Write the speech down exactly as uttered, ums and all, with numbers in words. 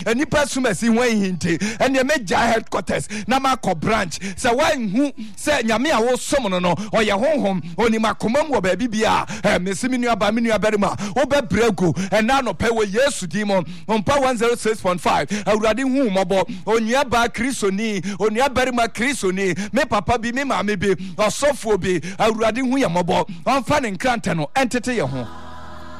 enipa sumasi ho hinte ene meja headquarters na makọ branch se wan hu se nyame a wo som no no oye honhom oni makomam wo ba bibia eh mesimi nua ba me nua berima wo be brego ena no pe wo Yesu di mo ompa one oh six point five awurade hu mobo onua ba kristoni onua berima kristoni me papa bi me maame bi osofo bi awurade hu ye mobo onfa ne nkrante no entete ye ho